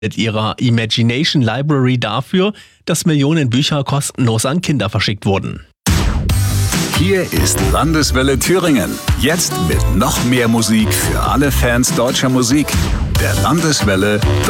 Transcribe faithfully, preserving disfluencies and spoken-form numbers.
mit ihrer Imagination Library dafür, dass Millionen Bücher kostenlos an Kinder verschickt wurden. Hier ist Landeswelle Thüringen. Jetzt mit noch mehr Musik für alle Fans deutscher Musik. Der Landeswelle